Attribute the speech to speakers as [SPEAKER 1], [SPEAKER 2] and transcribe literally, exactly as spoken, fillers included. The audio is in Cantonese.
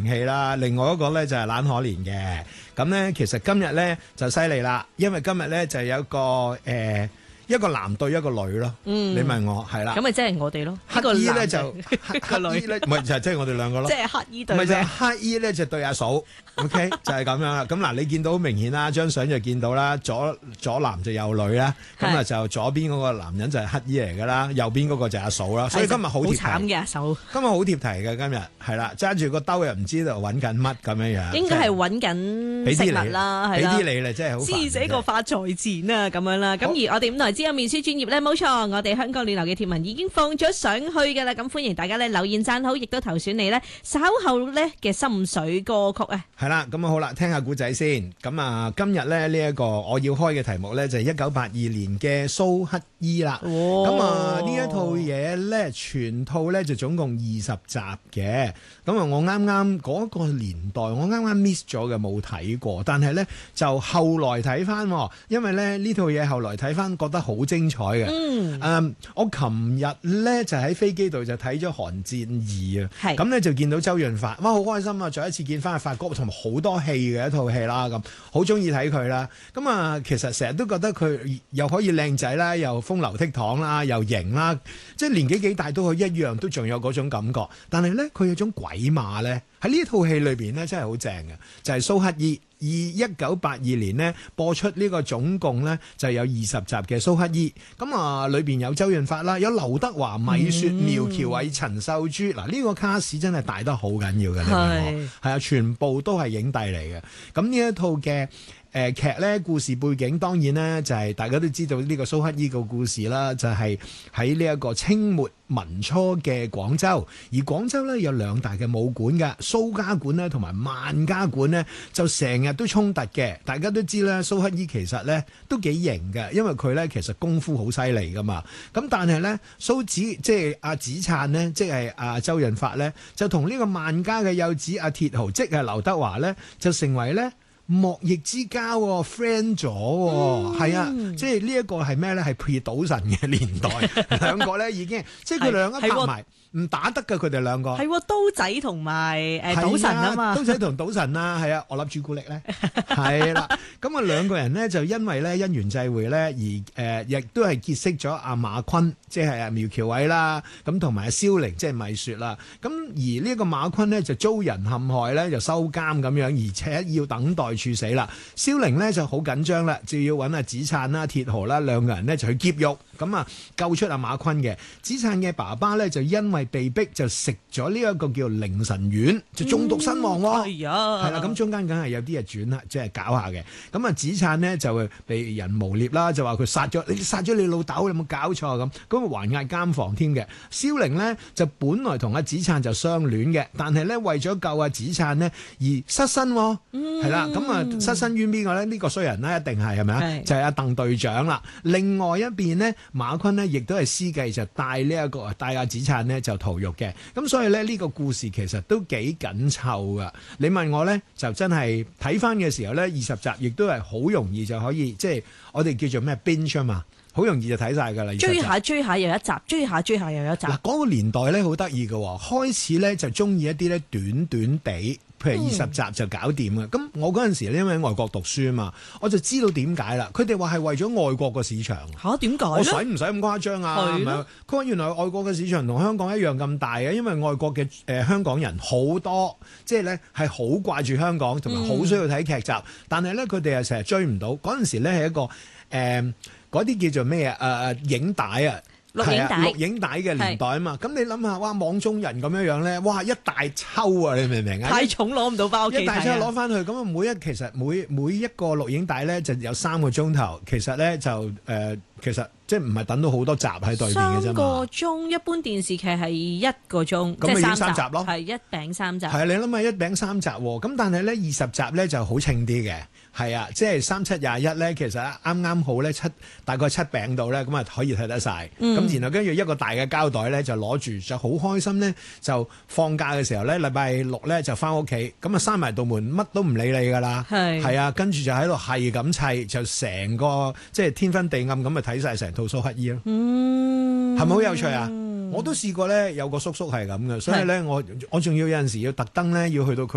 [SPEAKER 1] 氣啦。另外一個咧就係懶可憐嘅。咁咧其實今日咧就犀利啦，因為今日咧就有一個誒。呃一個男對一個女咯，嗯、你問我係啦，
[SPEAKER 2] 咁咪即係我哋咯。
[SPEAKER 1] 乞衣咧就
[SPEAKER 2] 個女
[SPEAKER 1] 咧，唔係就係即係我哋兩個咯。
[SPEAKER 2] 即係乞衣對，
[SPEAKER 1] 唔係就係乞衣咧就對阿嫂，OK 就係咁樣啦。咁嗱，你見到好明顯啦，張相就見到啦，左左男就右女啦，咁啊就左邊嗰個男人就係乞衣嚟噶啦，右邊嗰個就係阿嫂啦。所以今日好貼題，
[SPEAKER 2] 好慘嘅阿嫂。
[SPEAKER 1] 今日好貼題嘅今日係啦，揸住個兜又唔知道揾緊乜咁樣樣。應該
[SPEAKER 2] 係揾緊食物啦，係啦。俾啲你啦，真係好煩。知這個發財錢啊，咁樣啦。咁而我哋五台之音面書專業咧。冇錯，我哋香港暖流嘅貼文已經放咗上去㗎啦，咁歡迎大家咧留言讚好，亦都投選你咧稍後咧嘅心水歌曲啊。係啦，咁啊好啦，聽下古仔先。咁啊，今日咧呢一個我要開嘅題目咧就係一九八二年嘅蘇乞兒啦。咁啊呢一套嘢咧全套咧就總共二十集嘅。咁啊我啱啱嗰個年代我啱啱 miss 咗嘅冇睇過，但係咧就後來睇翻，因為咧呢套嘢後來睇翻覺得好精彩嘅。嗯，誒，我琴日咧就喺飛機度就睇咗《寒戰二》啊，咁咧就見到周潤發，哇，好開心啊！再一次見翻阿發哥，同埋好多戲嘅一套戲啦，咁好中意睇佢啦。咁啊，其實成日都覺得佢又可以靚仔啦，又風流倜儻啦，又型啦，即係年紀幾大都可以一樣，都仲有嗰種感覺。但係咧，佢有種鬼馬咧，喺呢套戲裏邊咧，真係好正嘅，就係蘇乞兒。而一九八二年呢播出呢個總共呢就有二十集嘅蘇乞兒，咁啊裏邊有周潤發啦，有劉德華、米雪、苗僑偉、陳秀珠，嗱、這、呢個卡士真係大得好緊要嘅，係係啊，全部都係影帝嚟嘅。咁呢一套嘅誒劇咧，故事背景當然呢就係、是、大家都知道呢個蘇乞兒個故事啦，就係喺呢一個清末民初嘅廣州，而廣州咧有兩大嘅武館嘅，蘇家館咧同埋萬家館呢就成日都衝突嘅。大家都知咧，蘇乞兒其實咧都幾型嘅，因為佢咧其實功夫好犀利噶嘛。咁但係咧，蘇子即係阿子燦呢，即係阿周潤發咧，就同呢個萬家嘅幼子阿鐵豪，即係劉德華咧，就成為咧莫逆之交喎 friend 咗喎，係、嗯、啊，即係呢一個係咩咧？係 pre 賭神嘅年代，兩個咧已經，即係佢兩個拍埋。唔打得㗎，佢哋兩個係喎，刀仔同埋誒賭神啊嘛，刀仔同賭神啊，係啊，我粒朱古力咧，係啦，咁啊兩個人咧就因為咧因緣際會咧而誒，亦、呃、都係結識咗阿馬坤，即係阿苗僑偉啦，咁同埋阿蕭玲，即係米雪啦，咁而呢個馬坤呢，就遭人陷害咧，就收監咁樣，而且要等待處死啦。蕭玲呢就好緊張啦，就要揾阿子燦啦、鐵河啦兩個人呢就去劫獄，咁啊救出阿馬坤嘅。子燦嘅爸爸咧就因為被逼就食咗呢一個叫凌晨丸，就中毒身亡喎。係啊，係啦，咁中間梗係有啲嘢轉啦，即係搞下嘅。咁啊，子燦呢就會被人誣蔑啦，就話佢殺咗你，殺咗你老豆，你有冇搞錯咁？咁啊，還押監房添嘅。蕭玲呢就本來同阿子燦就相戀嘅，但係咧為咗救阿子燦呢而失身，係、嗯、啦。咁啊，失身於邊個咧？呢、這個衰人呢一定係係咪啊？就係阿鄧隊長啦。另外一邊呢，馬坤呢亦都係司計，就帶呢、這、一個帶阿子燦呢就逃獄嘅。咁所以咧呢個故事其實都幾緊湊噶。你問我咧，就真係睇翻嘅時候咧，二十集亦都係好容易就可以，即係我哋叫做咩 binge 啊嘛，好容易就睇晒噶啦。追下追下又一集，追下追下又一集。嗱，嗰個年代咧好得意噶，開始咧就中意一啲咧短短地。譬如二十集就搞掂嘅，咁、嗯、我嗰陣時咧因為喺外國讀書啊嘛，我就知道點解啦。佢哋話係為咗外國個市場嚇，點解？我使唔使咁誇張啊？係咪？佢話原來外國嘅市場同香港一樣咁大嘅，因為外國嘅誒、呃、香港人好多，即係咧係好掛住香港，同埋好需要睇劇集，嗯、但係咧佢哋又成日追唔到。嗰陣時咧係一個誒嗰啲叫做咩啊？誒誒影帶啊！錄影帶，錄影帶嘅年代啊嘛，咁你諗下，哇，網中人咁樣樣咧，哇，一大抽啊，你明唔明啊？太重攞唔到翻屋企，一大抽攞翻去，咁啊，每一其實每每一個錄影帶咧就有三個鐘頭，其實咧就誒、呃，其實即係唔係等到好多集喺對面嘅啫嘛。三個鐘，一般電視劇係一個鐘，即係三集咯，係一餅三集。係啊，你諗下一餅三集喎，咁但係咧二十集咧就好稱啲嘅。係啊，即係三七廿一咧，其實啱啱好咧七大概七餅到咧，咁啊可以睇得晒。咁、嗯、然後跟住一個大嘅膠袋咧，就攞住就好開心咧，就放假嘅時候咧，禮拜六咧就翻屋企，咁啊閂埋道門，乜都唔理你噶啦。係係啊，跟住就喺度係咁砌，就成個即係天昏地暗咁啊睇晒成套蘇乞兒咯。嗯，係咪好有趣啊？我都試過咧，有個叔叔係咁嘅，所以咧我我仲要有陣時要特登咧要去到佢